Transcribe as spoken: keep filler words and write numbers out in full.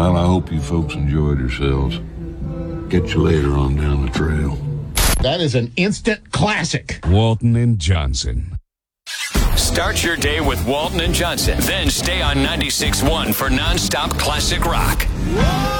Well, I hope you folks enjoyed yourselves. Get you later on down the trail. That is an instant classic. Walton and Johnson. Start your day with Walton and Johnson. Then stay on ninety-six point one for nonstop classic rock.